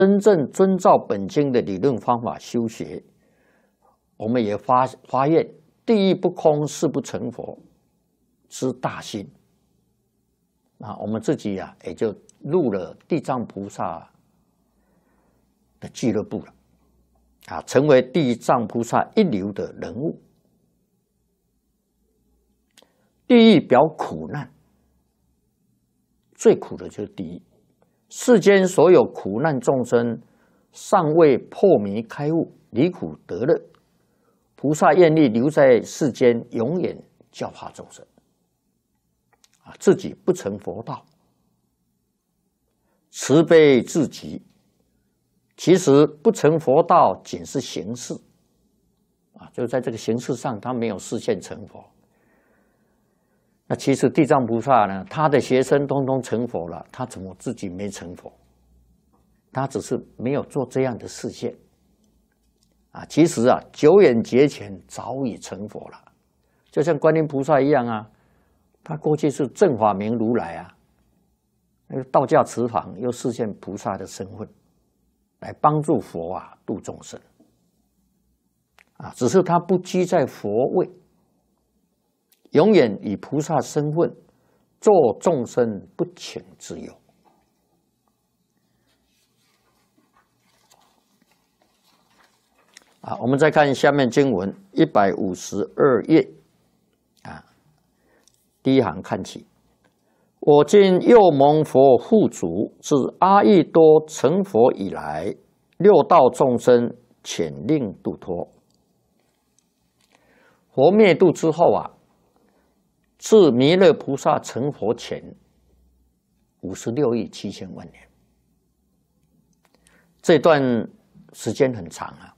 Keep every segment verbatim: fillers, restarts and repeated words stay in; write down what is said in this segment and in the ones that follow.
真正遵照本经的理论方法修学，我们也发发现地狱不空，誓不成佛之大心。啊，我们自己呀、啊，也就入了地藏菩萨的俱乐部了，啊，成为地藏菩萨一流的人物。地狱表苦难，最苦的就是地狱。世间所有苦难众生，尚未破迷开悟，离苦得乐，菩萨愿力留在世间，永远教化众生。啊，自己不成佛道，慈悲至极。其实不成佛道，仅是形式。啊，就在这个形式上，他没有实现成佛。那其实地藏菩萨呢，他的学生通通成佛了，他怎么自己没成佛？他只是没有做这样的示现。啊，其实啊，久远劫前早已成佛了，就像观音菩萨一样啊，他过去是正法明如来啊，那个道驾慈航又示现菩萨的身份，来帮助佛啊度众生。啊，只是他不居在佛位。永远以菩萨身份做众生不请之忧。啊，我们再看下面经文一百五十二页，啊，第一行看起。我今又蒙佛护主，自阿逸多成佛以来，六道众生遣令度脱。佛灭度之后啊，自弥勒菩萨成佛前五十六亿七千万年，这段时间很长啊。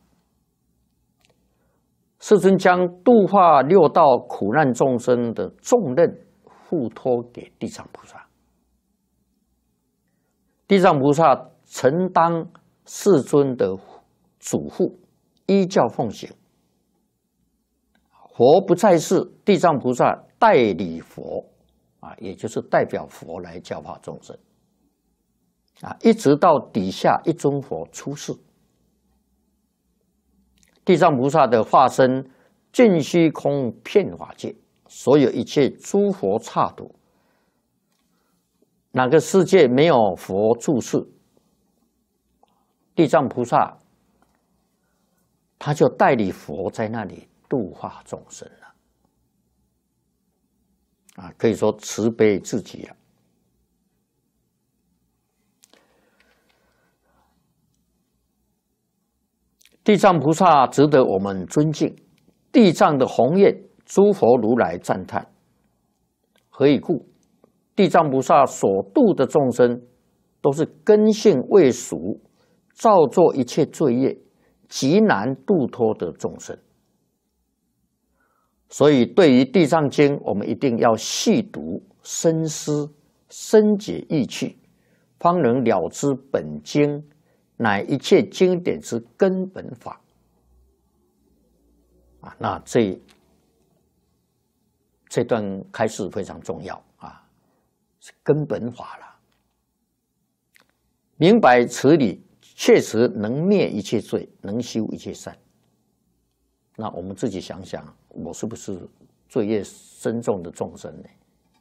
世尊将度化六道苦难众生的重任付托给地藏菩萨，地藏菩萨承当世尊的主护，依教奉行。佛不在世，地藏菩萨代理佛啊，也就是代表佛来教化众生啊，一直到底下一尊佛出世，地藏菩萨的化身尽虚空遍法界，所有一切诸佛刹土，哪个世界没有佛住世，地藏菩萨他就代理佛在那里度化众生了。啊，可以说慈悲至极了。地藏菩萨值得我们尊敬，地藏的宏愿，诸佛如来赞叹。何以故？地藏菩萨所度的众生，都是根性未熟，造作一切罪业，极难度脱的众生。所以，对于《地藏经》，我们一定要细读、深思、深解意趣，方能了知本经乃一切经典之根本法。啊，那这这段开示非常重要啊，是根本法了。明白此理，确实能灭一切罪，能修一切善。那我们自己想想，我是不是罪业深重的众生呢？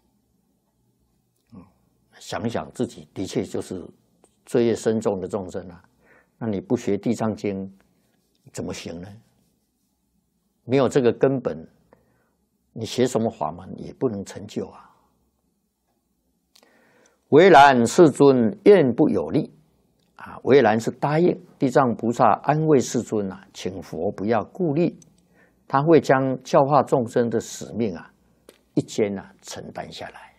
嗯，想想自己的确就是罪业深重的众生啊。那你不学《地藏经》怎么行呢？没有这个根本，你学什么法门也不能成就啊。唯然世尊愿不有力啊，唯然是答应地藏菩萨安慰世尊啊，请佛不要顾虑，他会将教化众生的使命啊，一肩啊承担下来。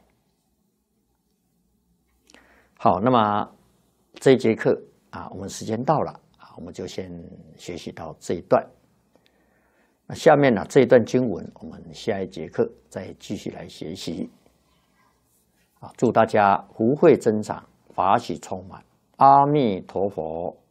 好，那么这一节课啊，我们时间到了啊，我们就先学习到这一段。那下面呢，这一段经文，我们下一节课再继续来学习。啊，祝大家福慧增长，法喜充满。阿弥陀佛。